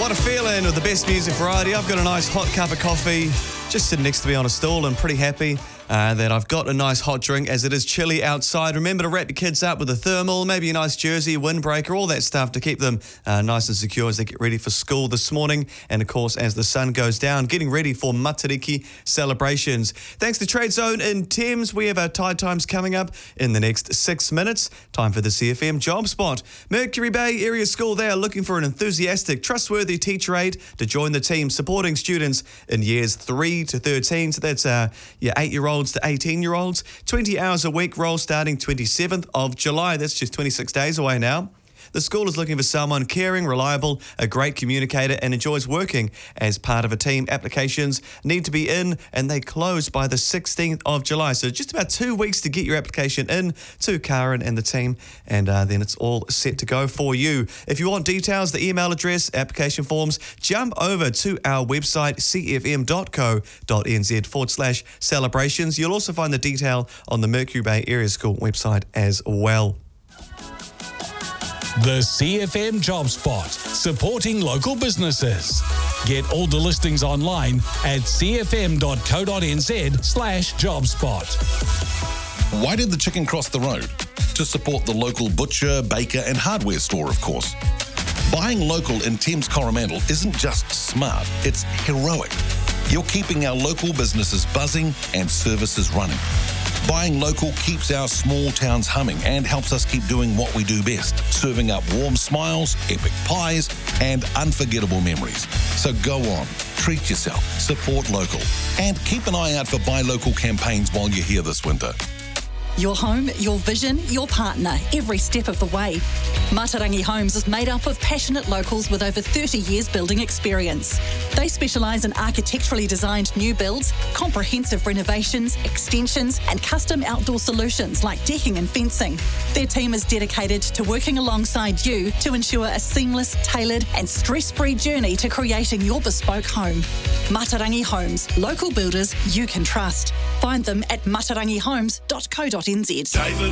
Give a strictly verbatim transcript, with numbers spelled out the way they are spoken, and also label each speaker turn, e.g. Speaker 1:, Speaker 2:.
Speaker 1: What a feeling with the best music variety. I've got a nice hot cup of coffee just sitting next to me on a stool and pretty happy uh, that I've got a nice hot drink as it is chilly outside. Remember to wrap your kids up with a thermal, maybe a nice jersey, windbreaker, all that stuff to keep them uh, nice and secure as they get ready for school this morning. And of course, as the sun goes down, getting ready for Matariki celebrations. Thanks to Trade Zone in Thames, we have our tide times coming up in the next six minutes. Time for the C F M Job Spot. Mercury Bay Area School, they are looking for an enthusiastic, trustworthy teacher aide to join the team supporting students in years three to thirteen. So that's uh, your eight-year-olds to eighteen-year-olds. twenty hours a week, role starting twenty-seventh of July. That's just twenty-six days away now. The school is looking for someone caring, reliable, a great communicator, and enjoys working as part of a team. Applications need to be in, and they close by the sixteenth of July. So just about two weeks to get your application in to Karen and the team, and uh, then it's all set to go for you. If you want details, the email address, application forms, jump over to our website, cfm.co.nz forward slash celebrations. You'll also find the detail on the Mercury Bay Area School website as well.
Speaker 2: The C F M Job Spot, supporting local businesses. Get all the listings online at cfm.co.nz slash jobspot.
Speaker 3: Why did the chicken cross the road? To support the local butcher, baker and hardware store, of course. Buying local in Thames Coromandel isn't just smart, it's heroic. You're keeping our local businesses buzzing and services running. Buying local keeps our small towns humming and helps us keep doing what we do best, serving up warm smiles, epic pies, and unforgettable memories. So go on, treat yourself, support local, and keep an eye out for Buy Local campaigns while you're here this winter.
Speaker 4: Your home, your vision, your partner, every step of the way. Matarangi Homes is made up of passionate locals with over thirty years building experience. They specialise in architecturally designed new builds, comprehensive renovations, extensions and custom outdoor solutions like decking and fencing. Their team is dedicated to working alongside you to ensure a seamless, tailored and stress-free journey to creating your bespoke home. Matarangi Homes, local builders you can trust. Find them at matarangi homes dot co dot n z.
Speaker 5: David